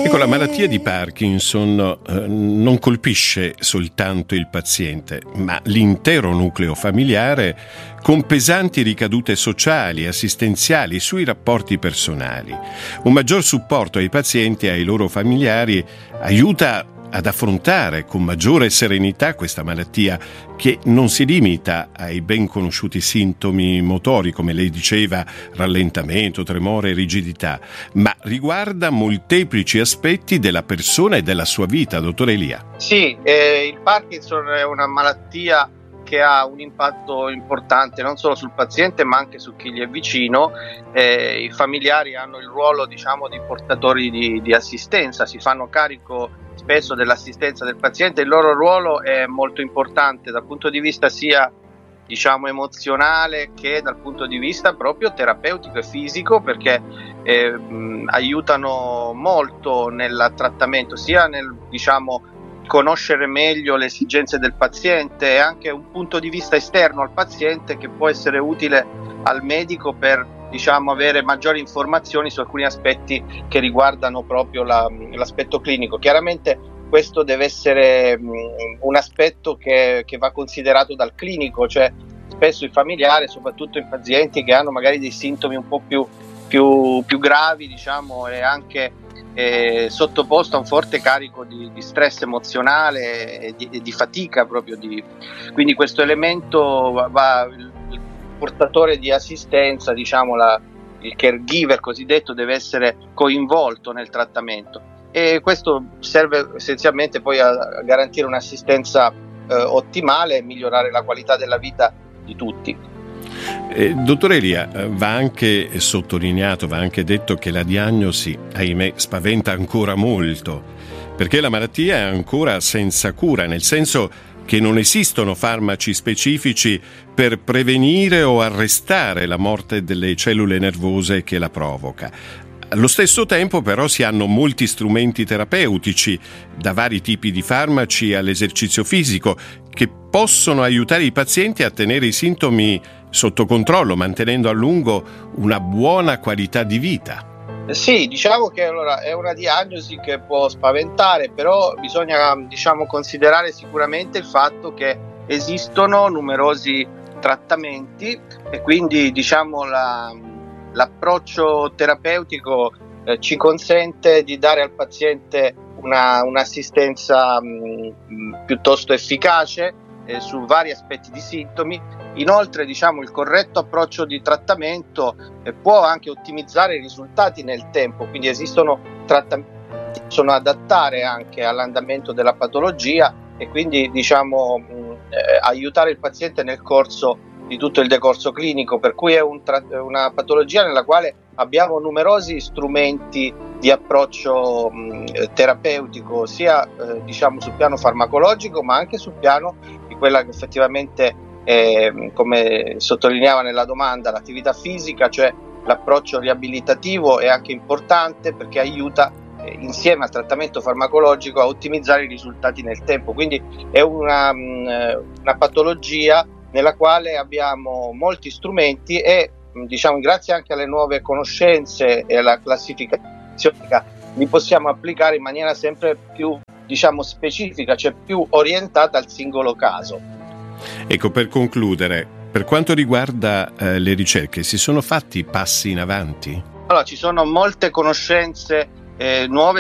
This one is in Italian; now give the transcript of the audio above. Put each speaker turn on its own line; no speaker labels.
Ecco, la malattia di Parkinson non colpisce soltanto il paziente, ma l'intero nucleo familiare, con pesanti ricadute sociali, assistenziali sui rapporti personali. Un maggior supporto ai pazienti e ai loro familiari aiuta ad affrontare con maggiore serenità questa malattia, che non si limita ai ben conosciuti sintomi motori, come lei diceva, rallentamento, tremore, rigidità, ma riguarda molteplici aspetti della persona e della sua vita, dottor Elia.
Sì, il Parkinson è una malattia che ha un impatto importante non solo sul paziente ma anche su chi gli è vicino. I familiari hanno il ruolo, di portatori di assistenza, si fanno carico spesso dell'assistenza del paziente. Il loro ruolo è molto importante dal punto di vista sia emozionale che dal punto di vista proprio terapeutico e fisico, perché aiutano molto nel trattamento, sia nel conoscere meglio le esigenze del paziente e anche un punto di vista esterno al paziente che può essere utile al medico per avere maggiori informazioni su alcuni aspetti che riguardano proprio l'aspetto clinico. Chiaramente questo deve essere un aspetto che va considerato dal clinico, cioè spesso il familiare, soprattutto in pazienti che hanno magari dei sintomi un po' più gravi, è anche sottoposto a un forte carico di stress emozionale e di fatica proprio. Quindi questo elemento il portatore di assistenza, il caregiver cosiddetto, deve essere coinvolto nel trattamento, e questo serve essenzialmente poi a garantire un'assistenza ottimale e migliorare la qualità della vita di tutti.
Dottor Elia, va anche sottolineato, va anche detto che la diagnosi, ahimè, spaventa ancora molto, perché la malattia è ancora senza cura, nel senso che non esistono farmaci specifici per prevenire o arrestare la morte delle cellule nervose che la provoca. Allo stesso tempo però si hanno molti strumenti terapeutici, da vari tipi di farmaci all'esercizio fisico, che possono aiutare i pazienti a tenere i sintomi sotto controllo, mantenendo a lungo una buona qualità di vita.
Sì, che allora è una diagnosi che può spaventare, però bisogna considerare sicuramente il fatto che esistono numerosi trattamenti e quindi l'approccio terapeutico ci consente di dare al paziente un'assistenza piuttosto efficace su vari aspetti di sintomi. Inoltre il corretto approccio di trattamento può anche ottimizzare i risultati nel tempo, quindi esistono trattamenti che possono adattare anche all'andamento della patologia e quindi aiutare il paziente nel corso di tutto il decorso clinico, per cui è una patologia nella quale abbiamo numerosi strumenti di approccio terapeutico, sia sul piano farmacologico ma anche sul piano di quella che effettivamente come sottolineava nella domanda, l'attività fisica, cioè l'approccio riabilitativo è anche importante perché aiuta insieme al trattamento farmacologico a ottimizzare i risultati nel tempo. Quindi è una patologia nella quale abbiamo molti strumenti e grazie anche alle nuove conoscenze e alla classificazione li possiamo applicare in maniera sempre più specifica, cioè più orientata al singolo caso.
Ecco, per concludere, per quanto riguarda le ricerche, si sono fatti passi in avanti?
Allora, ci sono molte conoscenze nuove